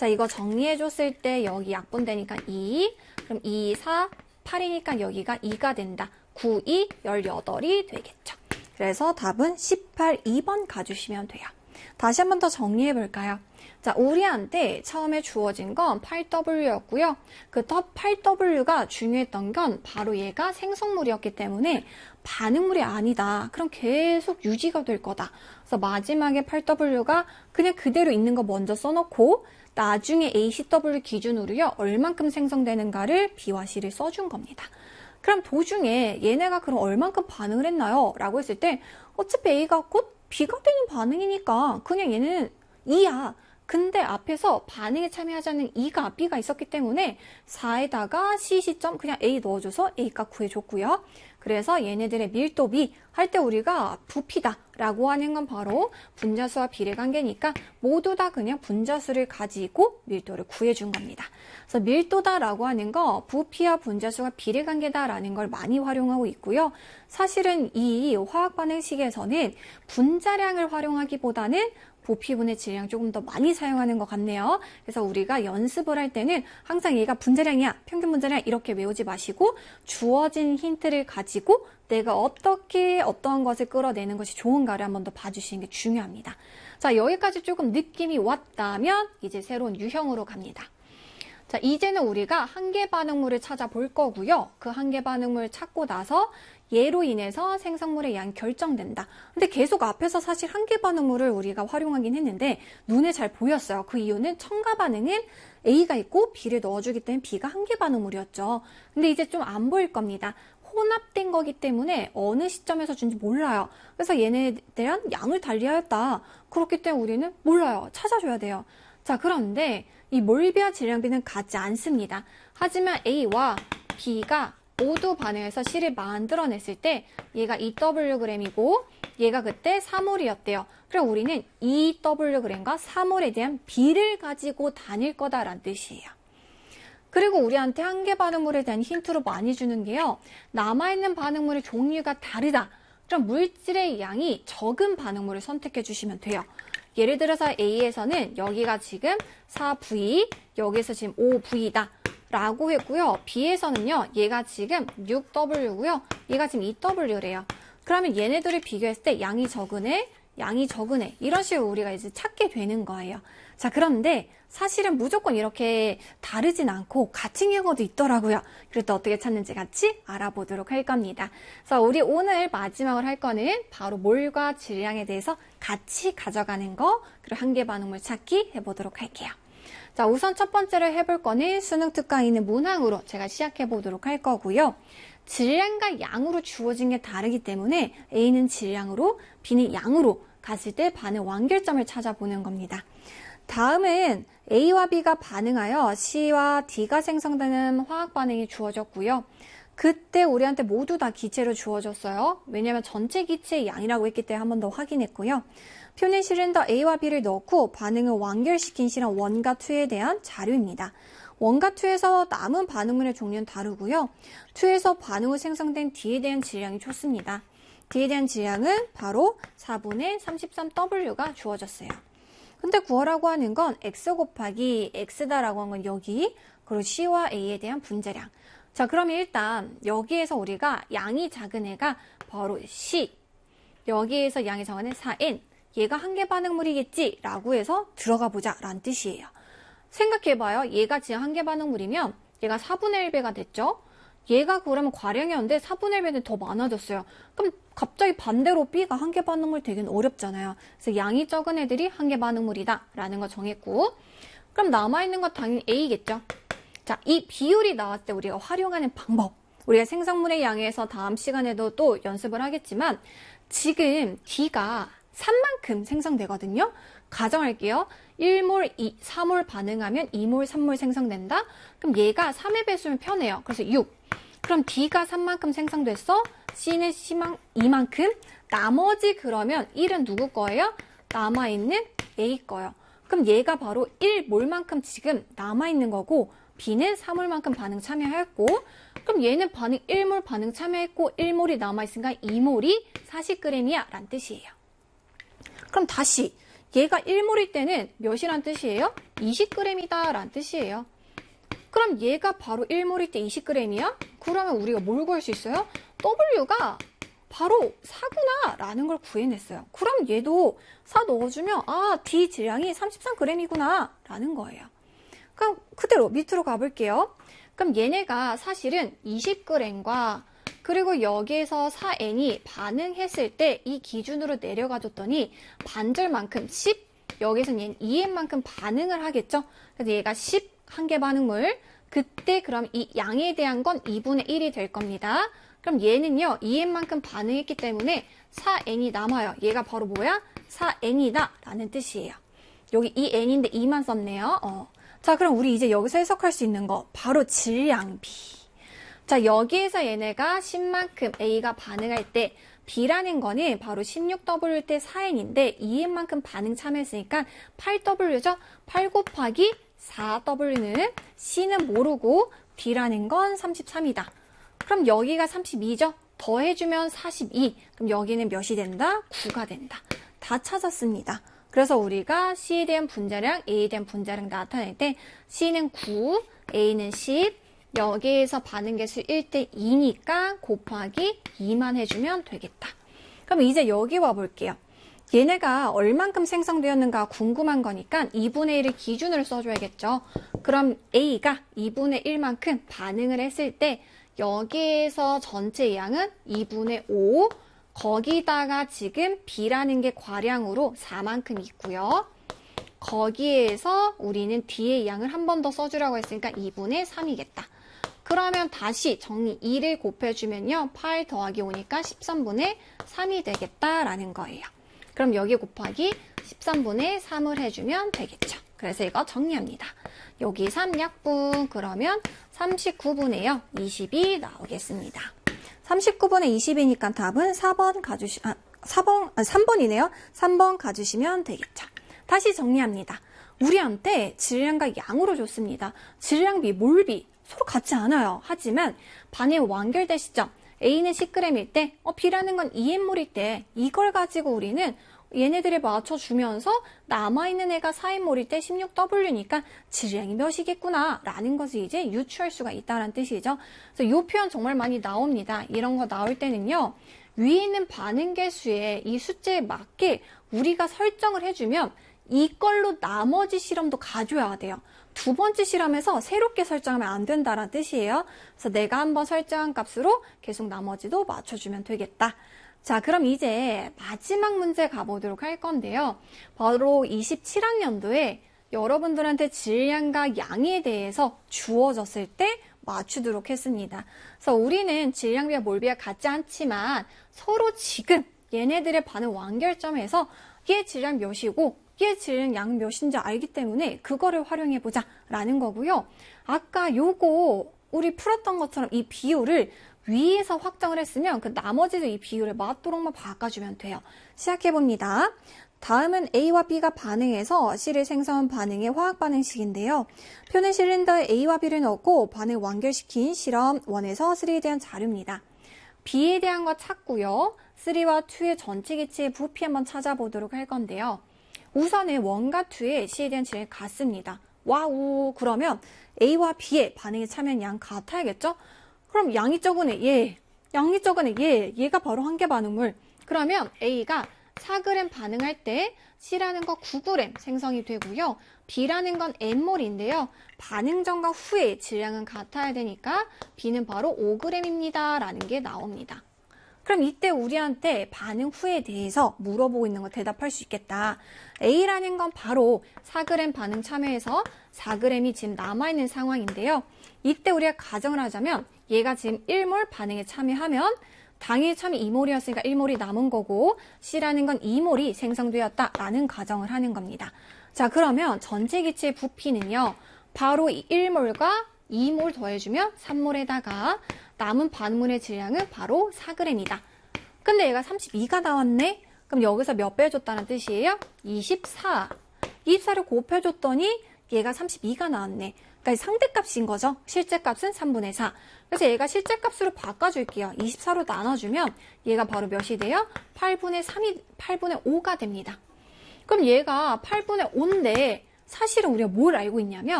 자, 이거 정리해줬을 때 여기 약분되니까 2, 그럼 2, 4, 8이니까 여기가 2가 된다. 9, 2, 18이 되겠죠. 그래서 답은 18, 2번 가주시면 돼요. 다시 한 번 더 정리해 볼까요? 자, 우리한테 처음에 주어진 건 8W였고요. 그 8W가 중요했던 건 바로 얘가 생성물이었기 때문에 반응물이 아니다. 그럼 계속 유지가 될 거다. 그래서 마지막에 8W가 그냥 그대로 있는 거 먼저 써놓고 나중에 ACW 기준으로요. 얼만큼 생성되는가를 B와 C를 써준 겁니다. 그럼 도중에 얘네가 그럼 얼만큼 반응을 했나요? 라고 했을 때 어차피 A가 곧 B가 되는 반응이니까 그냥 얘는 2야. 근데 앞에서 반응에 참여하지 않는 E가 B가 있었기 때문에 4에다가 C 시점 그냥 A 넣어줘서 A값 구해줬고요. 그래서 얘네들의 밀도비 할 때 우리가 부피다 라고 하는 건 바로 분자수와 비례 관계니까 모두 다 그냥 분자수를 가지고 밀도를 구해준 겁니다. 그래서 밀도다 라고 하는 거 부피와 분자수가 비례 관계다 라는 걸 많이 활용하고 있고요. 사실은 이 화학 반응식에서는 분자량을 활용하기보다는 부피분의 질량 조금 더 많이 사용하는 것 같네요. 그래서 우리가 연습을 할 때는 항상 얘가 분자량이야, 평균 분자량 이렇게 외우지 마시고 주어진 힌트를 가지고 내가 어떻게 어떠한 것을 끌어내는 것이 좋은가를 한번 더 봐주시는 게 중요합니다. 자, 여기까지 조금 느낌이 왔다면 이제 새로운 유형으로 갑니다. 자, 이제는 우리가 한계 반응물을 찾아볼 거고요. 그 한계 반응물 찾고 나서 얘로 인해서 생성물의 양이 결정된다. 근데 계속 앞에서 사실 한계 반응물을 우리가 활용하긴 했는데 눈에 잘 보였어요. 그 이유는 첨가 반응은 A가 있고 B를 넣어주기 때문에 B가 한계 반응물이었죠. 근데 이제 좀 안 보일 겁니다. 혼합된 거기 때문에 어느 시점에서 준지 몰라요. 그래서 얘네에 대한 양을 달리하였다. 그렇기 때문에 우리는 몰라요. 찾아줘야 돼요. 자, 그런데 이 몰비와 질량비는 같지 않습니다. 하지만 A와 B가 모두 반응해서 C를 만들어냈을 때 얘가 2Wg이고 얘가 그때 3몰이었대요. 그럼 우리는 2Wg과 3몰에 대한 비를 가지고 다닐 거다라는 뜻이에요. 그리고 우리한테 한계 반응물에 대한 힌트로 많이 주는 게요. 남아있는 반응물의 종류가 다르다. 그럼 물질의 양이 적은 반응물을 선택해 주시면 돼요. 예를 들어서 A에서는 여기가 지금 4V, 여기서 지금 5V다 라고 했고요. B에서는요, 얘가 지금 6W고요. 얘가 지금 2W래요. 그러면 얘네들을 비교했을 때 양이 적으네, 양이 적으네. 이런 식으로 우리가 이제 찾게 되는 거예요. 자, 그런데 사실은 무조건 이렇게 다르진 않고 같은 경우도 있더라고요. 그럴 때 어떻게 찾는지 같이 알아보도록 할 겁니다. 그래서 우리 오늘 마지막으로 할 거는 바로 몰과 질량에 대해서 같이 가져가는 거, 그리고 한계 반응물 찾기 해보도록 할게요. 자, 우선 첫 번째로 해볼 거는 수능 특강에 있는 문항으로 제가 시작해 보도록 할 거고요. 질량과 양으로 주어진 게 다르기 때문에 A는 질량으로, B는 양으로 갔을 때 반응 완결점을 찾아보는 겁니다. 다음은 A와 B가 반응하여 C와 D가 생성되는 화학 반응이 주어졌고요. 그때 우리한테 모두 다 기체로 주어졌어요. 왜냐하면 전체 기체의 양이라고 했기 때문에 한 번 더 확인했고요. 표는 실린더 A와 B를 넣고 반응을 완결시킨 실험 1과 2에 대한 자료입니다. 1과 2에서 남은 반응물의 종류는 다르고요. 2에서 반응후 생성된 D에 대한 질량이 좋습니다. D에 대한 질량은 바로 4분의 33W가 주어졌어요. 근데 구하라고 하는 건 X 곱하기 X다라고 한 건 여기, 그리고 C와 A에 대한 분자량. 자, 그러면 일단 여기에서 우리가 양이 작은 애가 바로 C, 여기에서 양이 작은 애 4N, 얘가 한계 반응물이겠지 라고 해서 들어가 보자 라는 뜻이에요. 생각해봐요. 얘가 지금 한계 반응물이면 얘가 4분의 1배가 됐죠? 얘가 그러면 과량이었는데 4분의 1배는 더 많아졌어요. 그럼 갑자기 반대로 B가 한계 반응물 되기는 어렵잖아요. 그래서 양이 적은 애들이 한계 반응물이다 라는 거 정했고, 그럼 남아있는 건 당연히 A겠죠? 자, 이 비율이 나왔을 때 우리가 활용하는 방법, 우리가 생성물의 양에서 다음 시간에도 또 연습을 하겠지만 지금 D가 3만큼 생성되거든요. 가정할게요. 1몰, 4몰 반응하면 2몰, 3몰 생성된다. 그럼 얘가 3의 배수면 편해요. 그래서 6. 그럼 D가 3만큼 생성됐어. C는 2만큼. 나머지 그러면 1은 누구 거예요? 남아있는 A 거예요. 그럼 얘가 바로 1몰만큼 지금 남아있는 거고 B는 3몰만큼 반응 참여했고, 그럼 얘는 반응 1몰 반응 참여했고 1몰이 남아있으니까 2몰이 40g이야 라는 뜻이에요. 그럼 다시 얘가 1몰일 때는 몇이란 뜻이에요? 20g이다 라는 뜻이에요. 그럼 얘가 바로 1몰일 때 20g이야? 그러면 우리가 뭘 구할 수 있어요? W가 바로 4구나 라는 걸 구해냈어요. 그럼 얘도 4 넣어주면 D 질량이 33g이구나 라는 거예요. 그럼 그대로 밑으로 가볼게요. 그럼 얘네가 사실은 20g과 그리고 여기에서 4n이 반응했을 때 이 기준으로 내려가줬더니 반절만큼 10, 여기서는 얘는 2n만큼 반응을 하겠죠. 그래서 얘가 10 한 개 반응물, 그때 그럼 이 양에 대한 건 2분의 1이 될 겁니다. 그럼 얘는요 2n만큼 반응했기 때문에 4n이 남아요. 얘가 바로 뭐야? 4n이다 라는 뜻이에요. 여기 2n인데 2만 썼네요. 자, 그럼 우리 이제 여기서 해석할 수 있는 거 바로 질량비. 자, 여기에서 얘네가 10만큼 A가 반응할 때 B라는 거는 바로 16W 때 4N인데 2N만큼 반응 참여했으니까 8W죠. 8 곱하기 4W는 C는 모르고 D라는 건 33이다. 그럼 여기가 32죠. 더해주면 42. 그럼 여기는 몇이 된다? 9가 된다. 다 찾았습니다. 그래서 우리가 C에 대한 분자량, A에 대한 분자량 나타낼 때 C는 9, A는 10, 여기에서 반응 개수 1대 2니까 곱하기 2만 해주면 되겠다. 그럼 이제 여기 와볼게요. 얘네가 얼만큼 생성되었는가 궁금한 거니까 2분의 1을 기준으로 써줘야겠죠. 그럼 A가 2분의 1만큼 반응을 했을 때 여기에서 전체 양은 2분의 5, 거기다가 지금 B라는 게 과량으로 4만큼 있고요. 거기에서 우리는 D의 양을 한 번 더 써주라고 했으니까 2분의 3이겠다. 그러면 다시 정리 2를 곱해주면요. 8 더하기 5니까 13분의 3이 되겠다라는 거예요. 그럼 여기 곱하기 13분의 3을 해주면 되겠죠. 그래서 이거 정리합니다. 여기 3약분 그러면 39분의 20이 나오겠습니다. 39분의 20이니까 답은 3번이네요. 3번 가주시면 되겠죠. 다시 정리합니다. 우리한테 질량과 양으로 줬습니다. 질량비, 몰비 서로 같지 않아요. 하지만 반응 완결된 시점 A는 10g일 때 B라는 건 2n몰일 때 이걸 가지고 우리는 얘네들을 맞춰주면서 남아있는 애가 4n몰일 때 16W니까 질량이 몇이겠구나 라는 것을 이제 유추할 수가 있다는 뜻이죠. 그래서 이 표현 정말 많이 나옵니다. 이런 거 나올 때는요. 위에 있는 반응 개수의 이 숫자에 맞게 우리가 설정을 해주면 이걸로 나머지 실험도 가져야 돼요. 두 번째 실험에서 새롭게 설정하면 안 된다는 뜻이에요. 그래서 내가 한번 설정한 값으로 계속 나머지도 맞춰주면 되겠다. 자, 그럼 이제 마지막 문제 가보도록 할 건데요. 바로 27학년도에 여러분들한테 질량과 양에 대해서 주어졌을 때 맞추도록 했습니다. 그래서 우리는 질량비와 몰비가 같지 않지만 서로 지금 얘네들의 반응 완결점에서 얘 질량 몇이고 얘 질량 양 몇인지 알기 때문에 그거를 활용해보자 라는 거고요. 아까 요거 우리 풀었던 것처럼 이 비율을 위에서 확정을 했으면 그 나머지도 이 비율에 맞도록만 바꿔주면 돼요. 시작해봅니다. 다음은 A와 B가 반응해서 C를 생성한 반응의 화학 반응식인데요. 표는 실린더에 A와 B를 넣고 반응 완결시킨 실험 1에서 3에 대한 자료입니다. B에 대한 거 찾고요. 3와 2의 전체 기체의 부피 한번 찾아보도록 할 건데요. 우선은 1과 2의 C에 대한 질량이 같습니다. 와우, 그러면 A와 B의 반응에 참여한 양 같아야겠죠? 그럼 양이 적은 애, 얘, 양이 적은 애, 얘가 바로 한 개 반응물. 그러면 A가 4g 반응할 때 C라는 거 9g 생성이 되고요. B라는 건 n몰인데요. 반응 전과 후의 질량은 같아야 되니까 B는 바로 5g입니다. 라는 게 나옵니다. 그럼 이때 우리한테 반응 후에 대해서 물어보고 있는 거 대답할 수 있겠다. A라는 건 바로 4g 반응 참여해서 4g이 지금 남아있는 상황인데요. 이때 우리가 가정을 하자면 얘가 지금 1몰 반응에 참여하면 당일 참여 2몰이었으니까 1몰이 남은 거고 C라는 건 2몰이 생성되었다라는 가정을 하는 겁니다. 자, 그러면 전체 기체의 부피는요. 바로 이 1몰과 2몰 더해주면 3몰에다가 남은 반응물의 질량은 바로 4g이다. 근데 얘가 32가 나왔네? 그럼 여기서 몇 배 줬다는 뜻이에요? 24. 24를 곱해줬더니 얘가 32가 나왔네. 그러니까 상대값인 거죠. 실제값은 3분의 4. 그래서 얘가 실제값으로 바꿔줄게요. 24로 나눠주면 얘가 바로 몇이 돼요? 8분의 5가 됩니다. 그럼 얘가 8분의 5인데 사실은 우리가 뭘 알고 있냐면